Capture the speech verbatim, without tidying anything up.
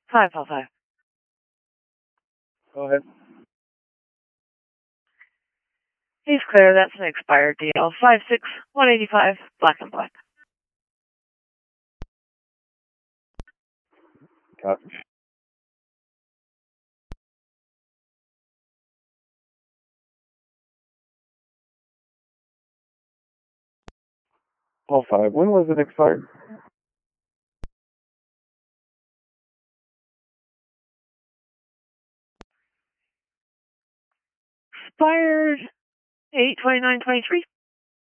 Five, five, five. Go ahead. He's clear. That's an expired deal. Five, six, one eighty-five. Black and black. Copy. All five. When was it expired? Expired eight twenty-nine twenty-three.